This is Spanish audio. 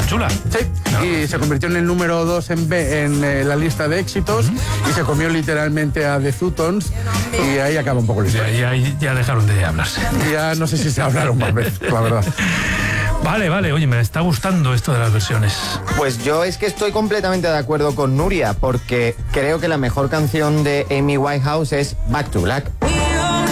chula. Sí, y se convirtió en el número 2 en la lista de éxitos y se comió literalmente a The Zutons y ahí acaba un poco la historia. Ya dejaron de hablarse. Ya no sé si se hablaron más veces, la verdad. Vale, oye, me está gustando esto de las versiones. Pues yo es que estoy completamente de acuerdo con Nuria, porque creo que la mejor canción de Amy Winehouse es Back to Black.